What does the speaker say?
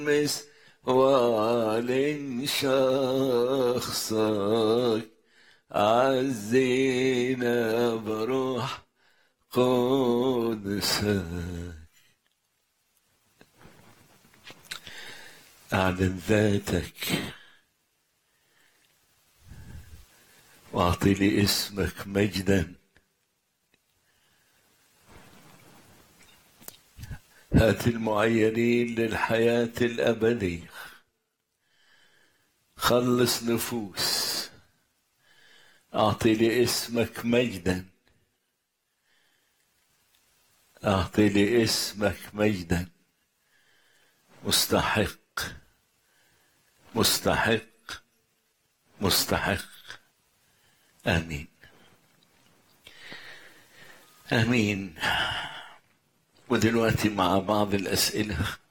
وعلن شخصك، عزينا بروح قدسك. أعلن ذاتك واعطي لاسمك مجدا. هات المعينين للحياة الأبدية، خلص نفوس، أعطي لاسمك مجدا، أعطي لاسمك مجدا. مستحق مستحق مستحق. آمين آمين. ودلوقتي مع بعض الأسئلة.